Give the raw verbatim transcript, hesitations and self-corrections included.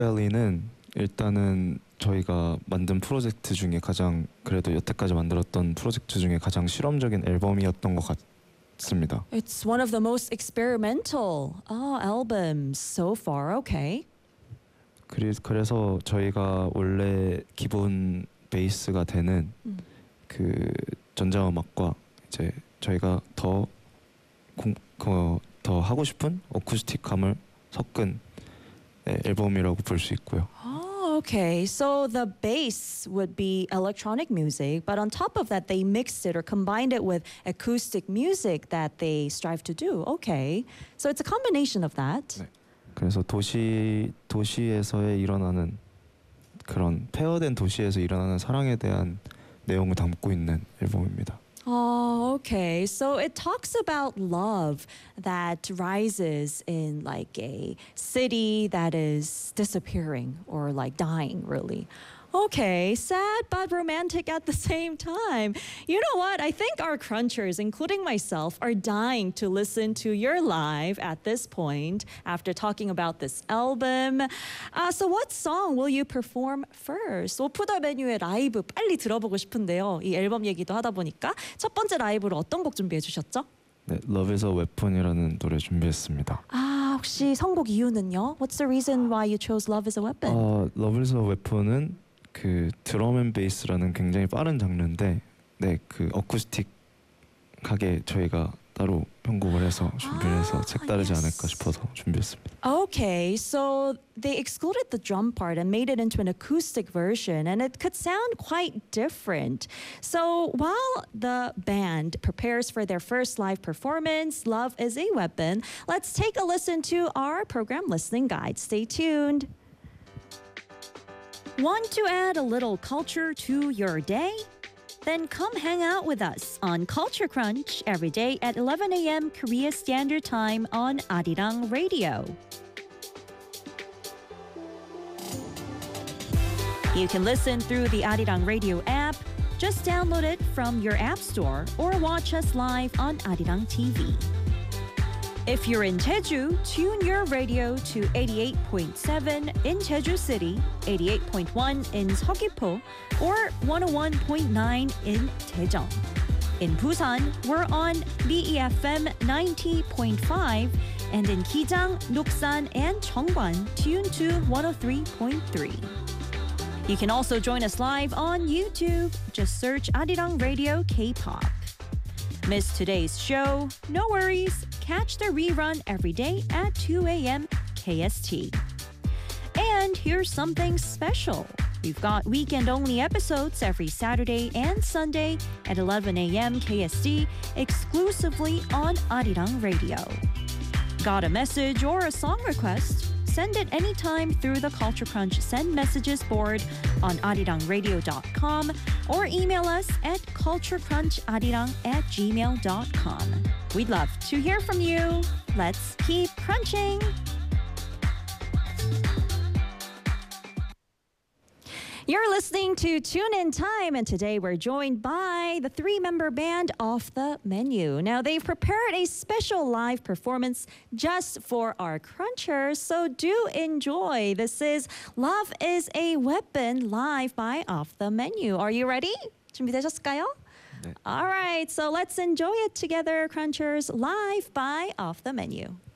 밸리는 일단은 저희가 만든 프로젝트 중에 가장 그래도 여태까지 만들었던 프로젝트 중에 가장 실험적인 앨범이었던 것 같습니다. It's one of the most experimental oh, albums so far. Okay. 그리, 그래서 저희가 원래 기본 베이스가 되는 음. 그 전자음악과 이제 저희가 더, 공, 그, 더 하고 싶은 어쿠스틱함을 섞은 네, 앨범이라고 볼 수 있고요. Oh, okay. So the bass would be electronic music, but on top of that, they mixed it or combined it with acoustic music that they strive to do. Okay. So it's a combination of that. 네. 그래서 도시 도시에서의 일어나는 그런 폐허된 도시에서 일어나는 사랑에 대한 내용을 담고 있는 앨범입니다. Oh, okay. So it talks about love that rises in like a city that is disappearing or like dying, really. Okay, sad but romantic at the same time. You know what? I think our crunchers, including myself, are dying to listen to your live at this point after talking about this album. Uh, so what song will you perform first? 오프 더 메뉴의 라이브 빨리 들어보고 싶은데요. 이 앨범 얘기도 하다 보니까 첫 번째 라이브로 어떤 곡 준비해 주셨죠? 네, Love is a Weapon이라는 노래 준비했습니다. 아, 혹시 선곡 이유는요? What's the reason why you chose Love is a Weapon? 어, Love is a Weapon은 그 드럼 앤 베이스라는 굉장히 빠른 장르인데 네, 그 어쿠스틱하게 저희가 따로 편곡을 해서 준비를 해서 아, 색다르지 yes. 않을까 싶어서 준비했습니다. Okay, so they excluded the drum part and made it into an acoustic version, and it could sound quite different. So while the band prepares for their first live performance, Love is a Weapon, let's take a listen to our program listening guide. Stay tuned. Want to add a little culture to your day? Then come hang out with us on Culture Crunch every day at eleven a.m. Korea Standard Time on Arirang Radio. You can listen through the Arirang Radio app. Just download it from your app store or watch us live on Arirang T V. If you're in Jeju, tune your radio to eighty-eight point seven in Jeju City, eighty-eight point one in Seogwipo, or one oh one point nine in Daejeon. In Busan, we're on B E F M ninety point five, and in Kijang, Noksan, and Cheongwan, tune to one oh three point three. You can also join us live on YouTube. Just search Arirang Radio K-pop. Missed today's show? No worries. Catch the rerun every day at two a.m. K S T. And here's something special. We've got weekend-only episodes every Saturday and Sunday at eleven a.m. K S T exclusively on Arirang Radio. Got a message or a song request? Send it anytime through the Culture Crunch Send Messages board on arirang radio dot com or email us at culturecruncharirang at gmail dot com. We'd love to hear from you. Let's keep crunching. You're listening to Tune In Time, and today we're joined by the three-member band Off the Menu. Now, they've prepared a special live performance just for our crunchers, so do enjoy. This is Love is a Weapon live by Off the Menu. Are you ready? 준비되셨을까요? 네. All right, so let's enjoy it together, crunchers, live by Off the Menu.